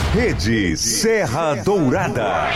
Rede Serra Dourada.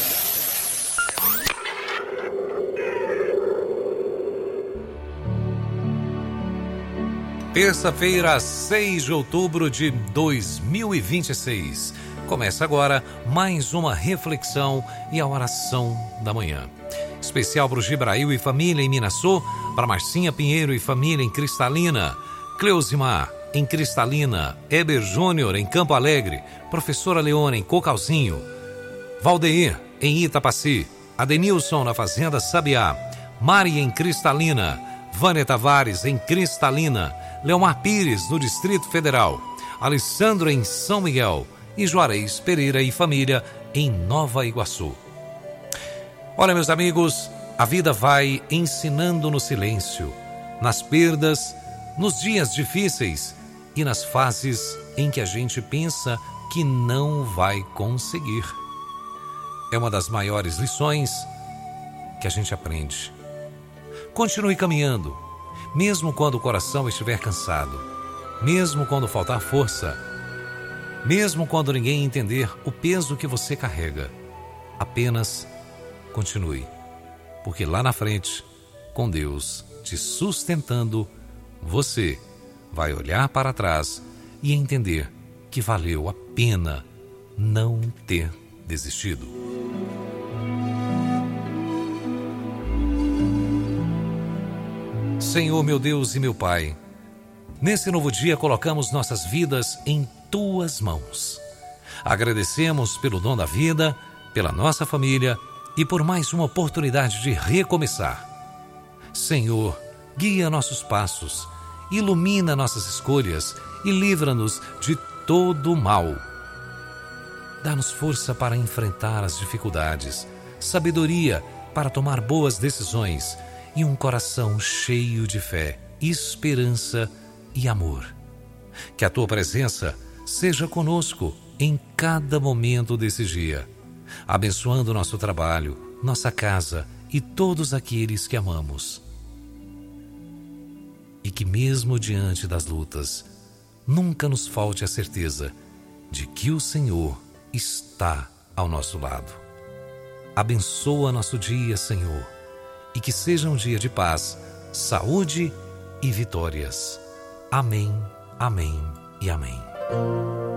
Terça-feira, 6 de outubro de 2026. Começa agora mais uma reflexão e a oração da manhã. Especial para o Gibrail e família em Minassô, para Marcinha Pinheiro e família em Cristalina, Cleusimar em Cristalina, Eber Júnior em Campo Alegre, Professora Leona em Cocalzinho, Valdeir em Itapaci, Adenilson na Fazenda Sabiá, Mari em Cristalina, Vânia Tavares em Cristalina, Leomar Pires no Distrito Federal, Alessandro em São Miguel e Juarez Pereira e família em Nova Iguaçu. Olha, meus amigos, a vida vai ensinando no silêncio, nas perdas, nos dias difíceis e nas fases em que a gente pensa que não vai conseguir. É uma das maiores lições que a gente aprende. Continue caminhando, mesmo quando o coração estiver cansado, mesmo quando faltar força, mesmo quando ninguém entender o peso que você carrega. Apenas continue, porque lá na frente, com Deus te sustentando, você vai olhar para trás e entender que valeu a pena não ter desistido. Senhor, meu Deus e meu Pai, nesse novo dia colocamos nossas vidas em Tuas mãos. Agradecemos pelo dom da vida, pela nossa família e por mais uma oportunidade de recomeçar. Senhor, guia nossos passos, ilumina nossas escolhas e livra-nos de todo o mal. Dá-nos força para enfrentar as dificuldades, sabedoria para tomar boas decisões e um coração cheio de fé, esperança e amor. Que a Tua presença seja conosco em cada momento desse dia, abençoando nosso trabalho, nossa casa e todos aqueles que amamos. E que mesmo diante das lutas, nunca nos falte a certeza de que o Senhor está ao nosso lado. Abençoa nosso dia, Senhor, e que seja um dia de paz, saúde e vitórias. Amém, amém e amém.